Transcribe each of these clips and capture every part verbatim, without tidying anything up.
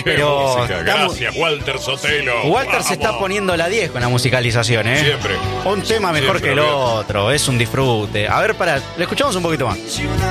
pero música. Gracias, Walter Sotelo. Walter Vamos. se está poniendo la diez con la musicalización, ¿eh? Siempre. Un tema mejor Siempre, que el bien. otro, es un disfrute. A ver, para, le escuchamos un poquito más.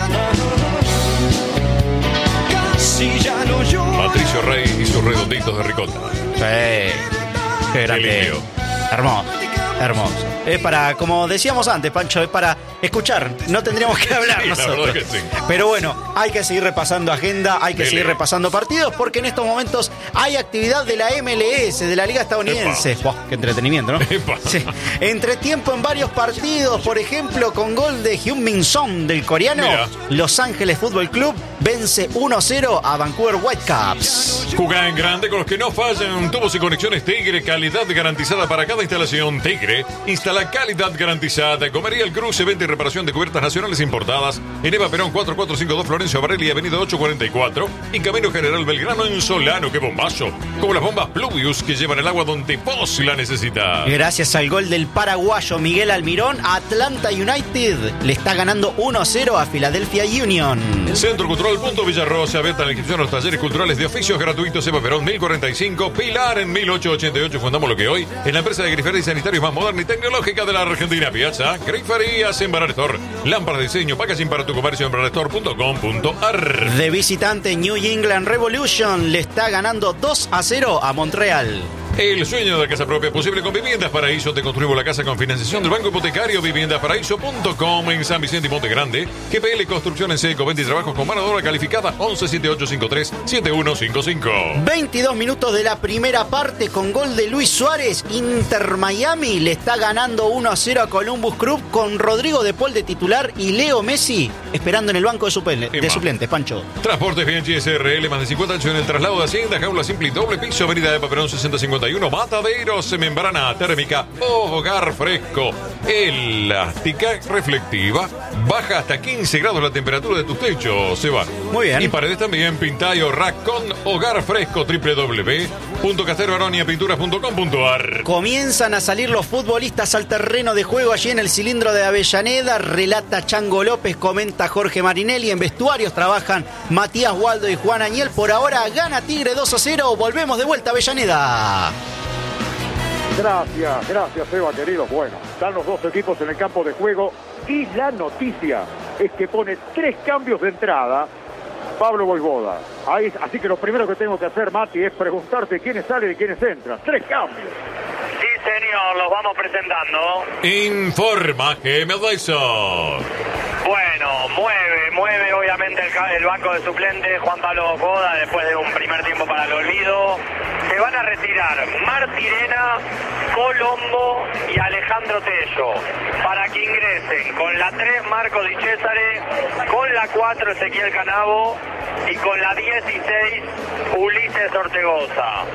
Patricio Rey y sus redonditos de ricota. Sí, qué grande. lindo. Hermoso, hermoso. Es para, como decíamos antes, Pancho, es para escuchar. No tendríamos que hablar Sí, la nosotros. verdad que sí. Pero bueno, hay que seguir repasando agenda, hay que Dele. seguir repasando partidos, porque en estos momentos hay actividad de la M L S, de la Liga Estadounidense. Buah, qué entretenimiento, ¿no? Epa. Sí. Entretiempo en varios partidos, por ejemplo, con gol de Hyun-Min Son del coreano, Mira. Los Ángeles Fútbol Club vence uno cero a Vancouver Whitecaps. Jugá en grande con los que no fallan. Tubos y conexiones Tigre, calidad garantizada para cada instalación. Tigre, instala calidad garantizada. Comería El Cruce, venta y reparación de cubiertas nacionales importadas. En Eva Perón cuatro cuatro cinco dos, Florencio Varela, avenida ocho cuarenta y cuatro. Y Camino General Belgrano en Solano. ¡Qué bombazo! Como las bombas Pluvius que llevan el agua donde vos la necesitas. Gracias al gol del paraguayo Miguel Almirón, Atlanta United le está ganando uno cero a Philadelphia Union. Centro Cultural Punto Villarrosa, abierta la inscripción a los talleres culturales de oficios gratuitos. Eva Perón mil cuarenta y cinco, Pilar en mil ochocientos ochenta y ocho. Fundamos lo que hoy es la empresa de grifería y sanitarios más moderna y tecnológica de la Argentina. Piazza Griferías en Baradestor. Lámparas de diseño, packaging para tu comercio en baradestor punto com punto a r. De visitante, New England Revolution le está ganando dos a cero a Montreal. El sueño de la casa propia es posible con Viviendas Paraíso. Te construimos la casa con financiación del Banco Hipotecario. viviendas paraíso punto com en San Vicente y Monte Grande. G P L Construcción en seco. Venta y trabajos con mano de obra calificada. once siete ocho cinco tres siete uno cinco cinco. veintidós minutos de la primera parte con gol de Luis Suárez. Inter Miami le está ganando uno a cero a Columbus Crew con Rodrigo de Paul de titular y Leo Messi esperando en el banco de, suple- de suplentes. Pancho. Transportes Bianchi S R L, más de cincuenta años en el traslado de Hacienda, jaula simple y doble piso, avenida de Paperón sesenta cincuenta y uno, Mataderos, membrana térmica, hogar fresco, elástica, reflectiva, baja hasta quince grados la temperatura de tus techos, se va. Muy bien. Y paredes también, pinta y rack con hogar fresco, doble u doble u doble u punto casterbaronia pinturas punto com punto a r. Comienzan a salir los futbolistas al terreno de juego allí en el cilindro de Avellaneda. Relata Chango López, comenta Jorge Marinelli. En vestuarios trabajan Matías Waldo y Juan Añel. Por ahora gana Tigre dos a cero. Volvemos de vuelta a Avellaneda. Gracias, gracias Eva, querido. Bueno, están los dos equipos en el campo de juego y la noticia es que pone tres cambios de entrada Pablo Voivoda. Ahí, así que lo primero que tengo que hacer, Mati, es preguntarte quiénes salen y quiénes entran. Tres cambios. Sí, señor, los vamos presentando. Informa G M Dyson. Bueno, mueve, mueve obviamente el, ca- el banco de suplentes Juan Pablo Voivoda después de un primer tiempo para el olvido. Se van a retirar Martirena, Colombo y Alejandro Tello para que ingresen con la tres Marco Di Cesare, con la cuatro Ezequiel Canavo y con la dieciséis Ulises Ortegoza.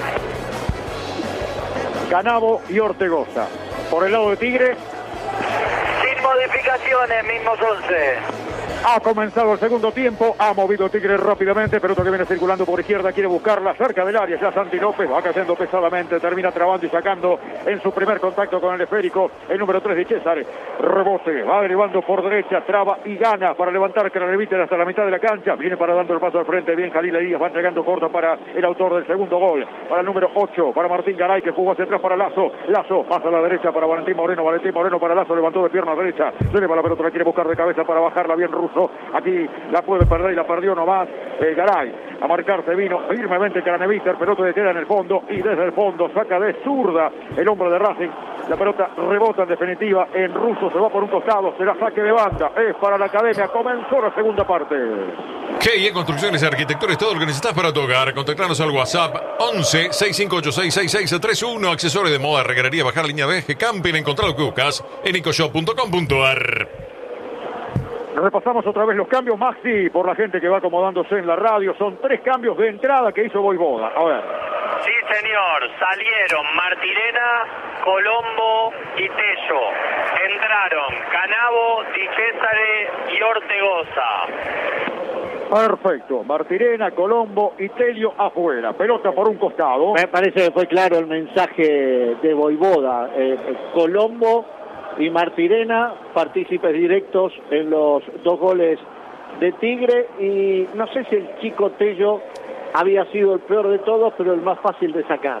Canavo y Ortegoza. Por el lado de Tigre, Sin modificaciones, mismos once. ha comenzado el segundo tiempo, ha movido Tigre rápidamente, pelota que viene circulando por izquierda, quiere buscarla cerca del área, ya Santi López va cayendo pesadamente, termina trabando y sacando en su primer contacto con el esférico el número tres de César. Rebote, va derivando por derecha, traba y gana para levantar que la revite hasta la mitad de la cancha, viene para dando el paso al frente, bien Jalil Elías, va entregando corto para el autor del segundo gol, para el número ocho, para Martín Garay, que jugó hacia atrás para Lazo, Lazo pasa a la derecha para Valentín Moreno, Valentín Moreno para Lazo, levantó de pierna derecha, se eleva la pelota, la quiere buscar de cabeza para bajarla bien Russo. Aquí la puede perder y la perdió nomás eh, Garay. A marcarse vino firmemente Craneviter, pelota que queda en el fondo y desde el fondo saca de zurda el hombre de Racing. La pelota rebota en definitiva en Russo, se va por un costado, será saque de banda, es para la academia, comenzó la segunda parte. G I E Construcciones y Arquitectura es todo lo que necesitas para tu hogar. Contactanos al WhatsApp once seis cinco ocho seis seis seis tres uno. Accesorios de moda, reguerería, bajar línea B G Camping. Encontrar lo que buscas en ecoshop punto com punto a r. Repasamos otra vez los cambios, Maxi, por la gente que va acomodándose en la radio. Son tres cambios de entrada que hizo Voivoda. A ver. Sí, señor. Salieron Martirena, Colombo y Tello. Entraron Canavo, Di Cesare y Ortegoza. Perfecto. Martirena, Colombo y Telio afuera. Pelota por un costado. Me parece que fue claro el mensaje de Voivoda. Eh, Colombo y Martirena, partícipes directos en los dos goles de Tigre, y no sé si el chico Tello había sido el peor de todos, pero el más fácil de sacar.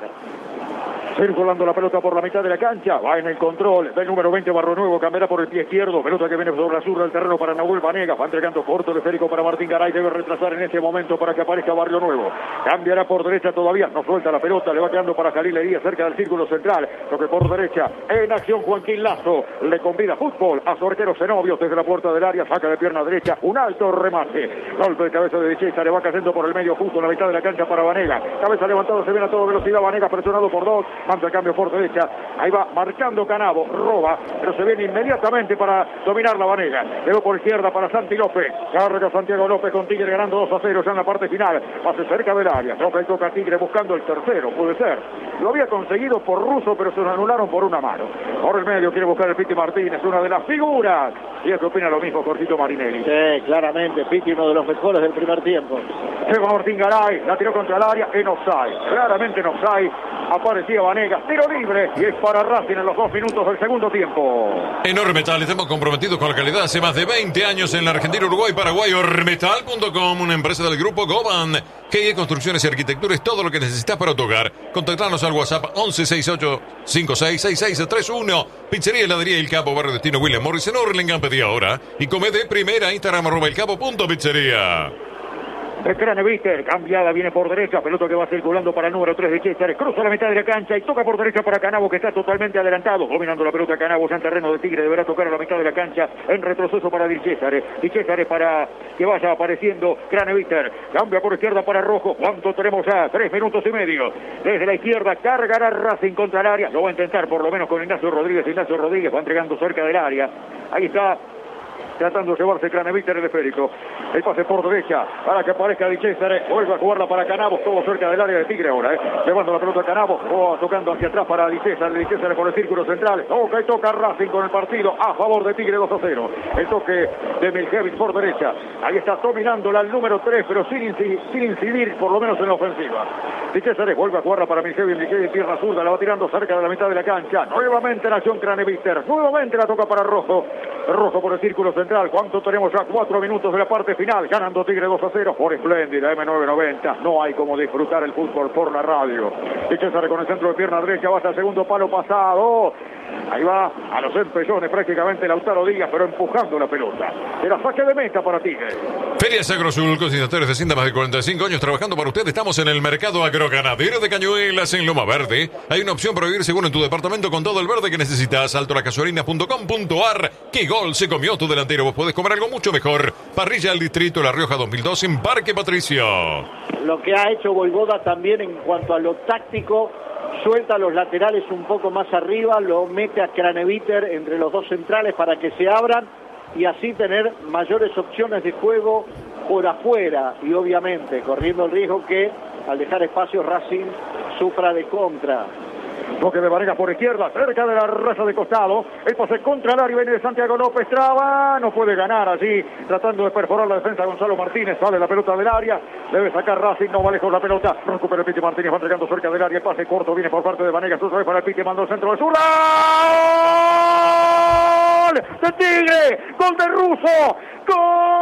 Circulando la pelota por la mitad de la cancha, va en el control del número veinte Barrio Nuevo, cambiará por el pie izquierdo, pelota que viene sobre la sur del terreno para Nahuel Vanega, va entregando corto el esférico para Martín Garay, debe retrasar en este momento para que aparezca Barrio Nuevo, cambiará por derecha todavía, no suelta la pelota, le va quedando para Jalil Hería cerca del círculo central, toque por derecha, en acción Joaquín Lazo, le convida fútbol a su arquero Zenobio desde la puerta del área, saca de pierna derecha, un alto remate, golpe de cabeza de Dichesa, le va cayendo por el medio justo en la mitad de la cancha para Vanega, cabeza levantada, se viene a toda velocidad, Vanega presionado por dos, manda el cambio por derecha, ahí va marcando Canavo, roba, pero se viene inmediatamente para dominar la Vanega, luego por izquierda para Santi López, carga Santiago López con Tigre ganando dos a cero ya en la parte final, pase cerca del área, toca y toca Tigre buscando el tercero, puede ser, lo había conseguido por Russo pero se lo anularon por una mano, por el medio quiere buscar el Piti Martínez, una de las figuras, y es que opina lo mismo Jorgito Marinelli. Sí, claramente, Piti uno de los mejores del primer tiempo. Se va Martín Garay, la tiró contra el área, en offside, claramente en offside, aparecía Vanega, tiro libre y es para Racing en los dos minutos del segundo tiempo. En Ormetal estamos comprometidos con la calidad hace más de veinte años en la Argentina, Uruguay, Paraguay. Ormetal punto com, una empresa del grupo Goban. G I Construcciones y Arquitectura es todo lo que necesitas para tu hogar. Contactarnos al WhatsApp once sesenta y ocho cincuenta y seis sesenta y seis treinta y uno. Pizzería Heladería El Capo, Barrio Destino William Morris en Orlengan. Pedí ahora y come de primera. Instagram arroba el capo punto pizzería. El Craneviter, cambiada, viene por derecha, pelota que va circulando para el número tres de César, cruza la mitad de la cancha y toca por derecha para Canavo, que está totalmente adelantado, dominando la pelota Canavo ya en terreno de Tigre, deberá tocar a la mitad de la cancha, en retroceso para Di César, Di César para que vaya apareciendo Craneviter, cambia por izquierda para Rojo, ¿cuánto tenemos ya? Tres minutos y medio, desde la izquierda cargará Racing contra el área, lo va a intentar por lo menos con Ignacio Rodríguez, Ignacio Rodríguez va entregando cerca del área, ahí está, tratando de llevarse Craneviter el esférico, el pase por derecha para que aparezca Di César, vuelve a jugarla para Canavo, todo cerca del área de Tigre ahora, ¿eh? Llevando la pelota a Canavo, oh, tocando hacia atrás para Di César, Di César por el círculo central, toca y toca Racing con el partido a favor de Tigre dos a cero, el toque de Miljevic por derecha, ahí está dominándola el número tres, pero sin incidir, sin incidir por lo menos en la ofensiva. Di César vuelve a jugarla para Miljevic, Miljevic pierna zurda, la va tirando cerca de la mitad de la cancha, nuevamente la acción Craneviter, nuevamente la toca para Rojo, Rojo por el círculo central, ¿cuánto tenemos ya? Cuatro minutos de la parte final, ganando Tigre dos a cero por espléndida eme nueve noventa, no hay como disfrutar el fútbol por la radio. Di César con el centro de pierna derecha, va hasta el segundo palo pasado, ahí va a los empellones prácticamente Lautaro Díaz, pero empujando la pelota, era saque de meta para Tigre. Ferias Agrosul, consignatarios de cinta, más de cuarenta y cinco años trabajando para usted. Estamos en el mercado agroganadero de Cañuelas en Loma Verde. Hay una opción para vivir seguro en tu departamento con todo el verde que necesitas. alto las gasolinas punto com punto ar. ¡Qué gol se comió tu delantero! Vos podés comer algo mucho mejor. Parrilla del Distrito La Rioja dos mil dos en Parque Patricio. Lo que ha hecho Voivoda también en cuanto a lo táctico, suelta los laterales un poco más arriba, lo mete a Craneviter entre los dos centrales para que se abran y así tener mayores opciones de juego por afuera y obviamente corriendo el riesgo que al dejar espacio Racing sufra de contra. Toque de Vanega por izquierda, cerca de la raza de costado, el pase contra el área, viene de Santiago López, traba, no puede ganar allí, tratando de perforar la defensa Gonzalo Martínez, sale la pelota del área, debe sacar Racing, no va lejos la pelota, recupera el Piti Martínez, va entregando cerca del área, el pase corto viene por parte de Vanega, otra vez para el Piti, mandó el centro de zurda, ¡gol de Tigre! ¡Gol de Russo! ¡Gol!